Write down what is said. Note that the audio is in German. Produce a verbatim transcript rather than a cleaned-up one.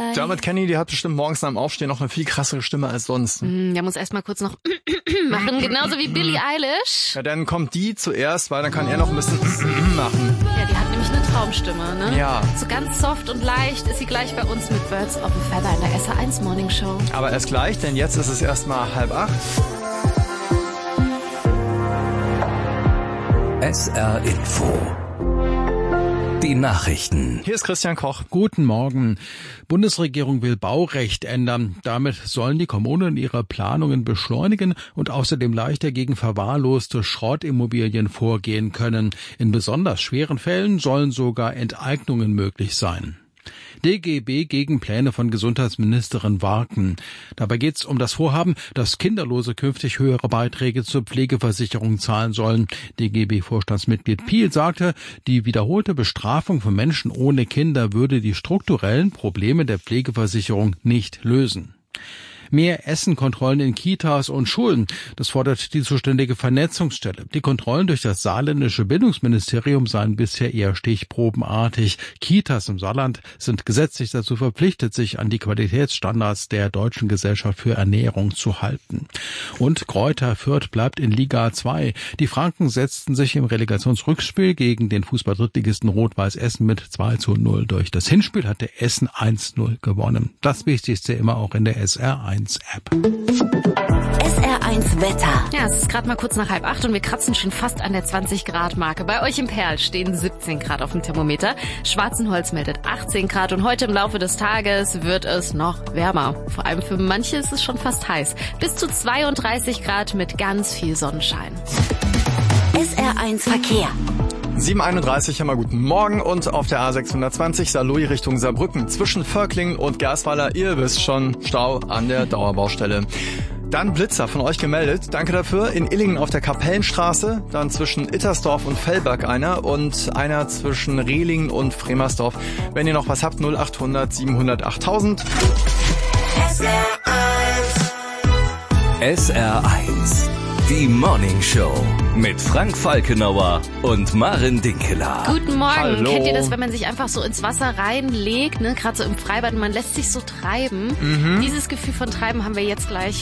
Bye. Dermot Kennedy, die hat bestimmt morgens nach dem Aufstehen noch eine viel krassere Stimme als sonst. Mm, der muss erstmal kurz noch machen, genauso wie Billie Eilish. Ja, dann kommt die zuerst, weil dann kann er noch ein bisschen machen. Ja, die hat nämlich eine Traumstimme, ne? Ja. So ganz soft und leicht ist sie gleich bei uns mit Birds of a Feather in der S R eins Morning Show. Aber erst gleich, denn jetzt ist es erstmal halb acht. S R Info. Die Nachrichten. Hier ist Christian Koch. Guten Morgen. Bundesregierung will Baurecht ändern. Damit sollen die Kommunen ihre Planungen beschleunigen und außerdem leichter gegen verwahrloste Schrottimmobilien vorgehen können. In besonders schweren Fällen sollen sogar Enteignungen möglich sein. D G B gegen Pläne von Gesundheitsministerin Warken. Dabei geht es um das Vorhaben, dass Kinderlose künftig höhere Beiträge zur Pflegeversicherung zahlen sollen. D G B-Vorstandsmitglied Piel sagte, die wiederholte Bestrafung von Menschen ohne Kinder würde die strukturellen Probleme der Pflegeversicherung nicht lösen. Mehr Essenkontrollen in Kitas und Schulen. Das fordert die zuständige Vernetzungsstelle. Die Kontrollen durch das saarländische Bildungsministerium seien bisher eher stichprobenartig. Kitas im Saarland sind gesetzlich dazu verpflichtet, sich an die Qualitätsstandards der Deutschen Gesellschaft für Ernährung zu halten. Und Greuther Fürth bleibt in Liga zwei. Die Franken setzten sich im Relegationsrückspiel gegen den Fußball-Drittligisten Rot-Weiß Essen mit zwei zu null durch. Das Hinspiel hatte Essen eins zu null gewonnen. Das Wichtigste immer auch in der S R eins App. S R eins Wetter. Ja, es ist gerade mal kurz nach halb acht und wir kratzen schon fast an der zwanzig Grad Marke. Bei euch im Perl stehen siebzehn Grad auf dem Thermometer. Schwarzenholz meldet achtzehn Grad und heute im Laufe des Tages wird es noch wärmer. Vor allem für manche ist es schon fast heiß. Bis zu zweiunddreißig Grad mit ganz viel Sonnenschein. S R eins Verkehr. sieben Uhr einunddreißig, haben wir guten Morgen und auf der A sechshundertzwanzig Saarlouis Richtung Saarbrücken zwischen Völklingen und Gersweiler, ihr wisst schon, Stau an der Dauerbaustelle. Dann Blitzer von euch gemeldet, danke dafür, in Illingen auf der Kapellenstraße, dann zwischen Ittersdorf und Fellberg einer und einer zwischen Rehlingen und Fremersdorf. Wenn ihr noch was habt, null achthundert siebenhundert achttausend. S R eins. S R eins. Die Morning Show mit Frank Falkenauer und Maren Dinkeler. Guten Morgen. Hallo. Kennt ihr das, wenn man sich einfach so ins Wasser reinlegt, ne, gerade so im Freibad, und man lässt sich so treiben? Mhm. Dieses Gefühl von Treiben haben wir jetzt gleich